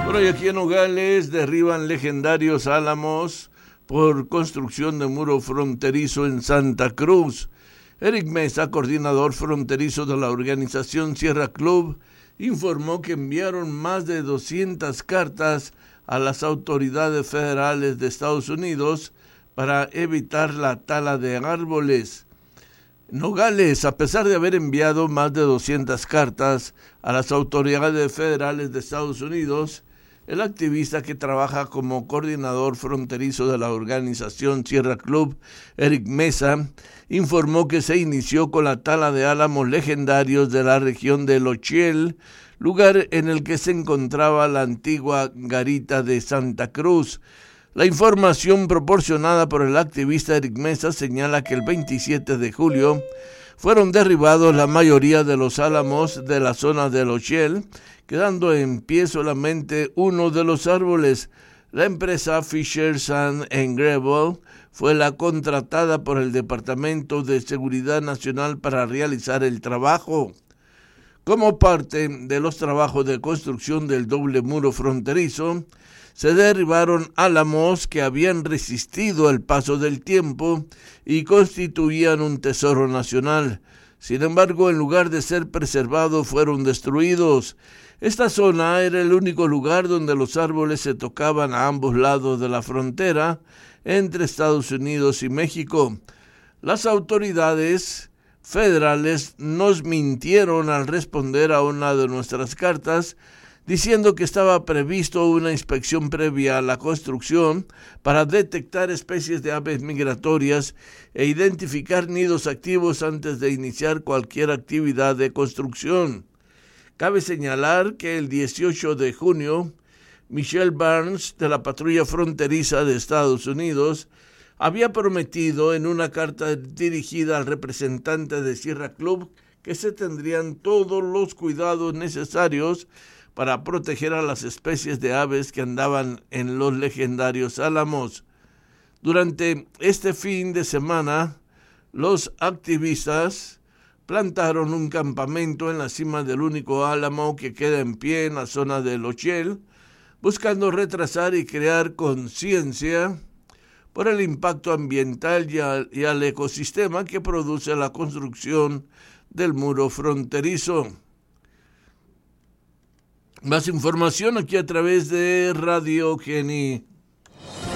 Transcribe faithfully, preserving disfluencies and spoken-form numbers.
Bueno, y aquí en Nogales derriban legendarios álamos por construcción de muro fronterizo en Santa Cruz. Eric Mesa, coordinador fronterizo de la organización Sierra Club, informó que enviaron más de doscientas cartas a las autoridades federales de Estados Unidos para evitar la tala de árboles. Nogales, a pesar de haber enviado más de doscientas cartas a las autoridades federales de Estados Unidos, el activista que trabaja como coordinador fronterizo de la organización Sierra Club, Eric Mesa, informó que se inició con la tala de álamos legendarios de la región de Lochiel, lugar en el que se encontraba la antigua garita de Santa Cruz. La información proporcionada por el activista Eric Mesa señala que el veintisiete de julio fueron derribados la mayoría de los álamos de la zona de Lochiel, quedando en pie solamente uno de los árboles. La empresa Fisher Sand and Gravel fue la contratada por el Departamento de Seguridad Nacional para realizar el trabajo. Como parte de los trabajos de construcción del doble muro fronterizo, se derribaron álamos que habían resistido el paso del tiempo y constituían un tesoro nacional. Sin embargo, en lugar de ser preservados, fueron destruidos. Esta zona era el único lugar donde los árboles se tocaban a ambos lados de la frontera entre Estados Unidos y México. Las autoridades federales nos mintieron al responder a una de nuestras cartas, diciendo que estaba previsto una inspección previa a la construcción para detectar especies de aves migratorias e identificar nidos activos antes de iniciar cualquier actividad de construcción. Cabe señalar que el dieciocho de junio, Michelle Barnes, de la Patrulla Fronteriza de Estados Unidos, había prometido en una carta dirigida al representante de Sierra Club que se tendrían todos los cuidados necesarios para proteger a las especies de aves que andaban en los legendarios álamos. Durante este fin de semana, los activistas plantaron un campamento en la cima del único álamo que queda en pie en la zona de Lochiel, buscando retrasar y crear conciencia por el impacto ambiental y al, y al ecosistema que produce la construcción del muro fronterizo. Más información aquí a través de Radio Geni